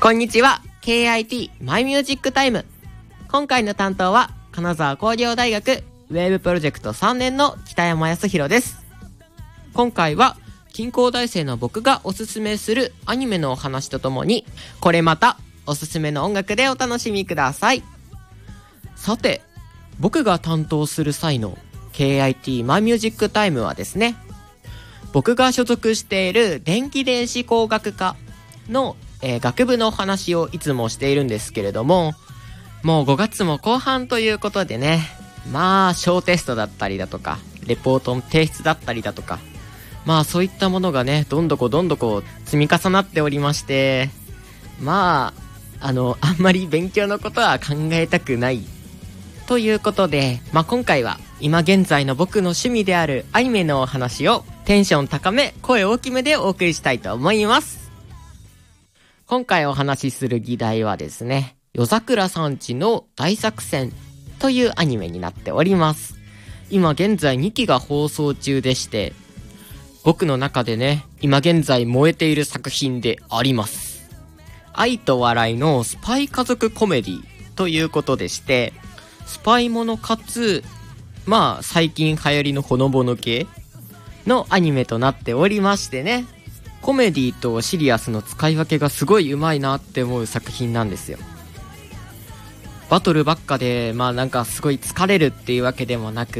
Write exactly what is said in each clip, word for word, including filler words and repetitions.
こんにちは。ケーアイティー マイミュージックタイム。今回の担当は金沢工業大学ウェーブプロジェクトさんねんの北山康弘です。今回は近郊大生の僕がおすすめするアニメのお話とともに、これまたおすすめの音楽でお楽しみください。さて、僕が担当する際の ケーアイティー マイミュージックタイムはですね、僕が所属している電気電子工学科の、えー、学部のお話をいつもしているんですけれども、もうごがつも後半ということでね、まあ小テストだったりだとかレポートの提出だったりだとか、まあそういったものがねどんどこどんどこ積み重なっておりまして、まああのあんまり勉強のことは考えたくないということで、まあ今回は今現在の僕の趣味であるアニメのお話をテンション高め声大きめでお送りしたいと思います。今回お話しする議題はですね、夜桜さんちの大作戦というアニメになっております。今現在にきが放送中でして、僕の中でね今現在燃えている作品であります。愛と笑いのスパイ家族コメディということでして、スパイものかつまあ最近流行りのほのぼの系のアニメとなっておりましてね、コメディとシリアスの使い分けがすごい上手いなって思う作品なんですよ。バトルばっかでまあなんかすごい疲れるっていうわけでもなくって、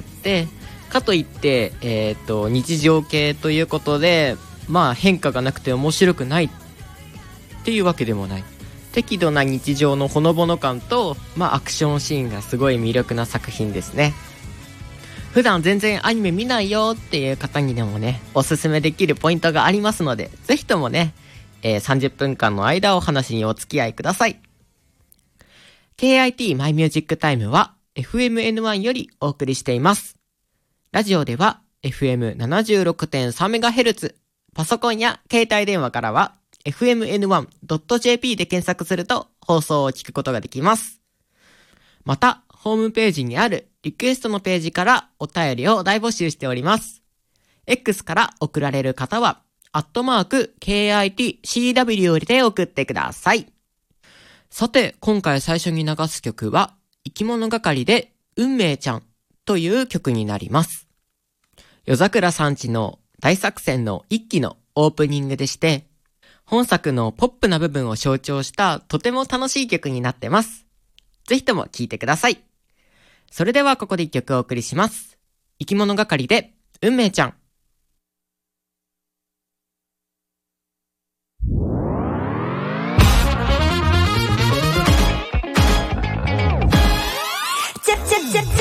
かといってえっと日常系ということでまあ変化がなくて面白くないっていうわけでもない、適度な日常のほのぼの感とまあアクションシーンがすごい魅力な作品ですね。普段全然アニメ見ないよっていう方にでもねおすすめできるポイントがありますので、ぜひともね、えー、さんじゅっぷんかんの間お話にお付き合いください。 ケーアイティー マイミュージックタイムは エフエムエヌワン よりお送りしています。ラジオでは エフエムななじゅうろくてんさんメガヘルツ、 パソコンや携帯電話からは エフエムエヌワンドットジェーピー で検索すると放送を聞くことができます。またホームページにあるリクエストのページからお便りを大募集しております。 X から送られる方はアットマーク ケーアイティーシーダブリュー で送ってください。さて今回最初に流す曲は生き物係で運命ちゃんという曲になります。夜桜さんちの大作戦の一期のオープニングでして、本作のポップな部分を象徴したとても楽しい曲になってます。ぜひとも聴いてください。それではここで一曲お送りします。生き物係で運命ちゃん。 チャチャチャチャ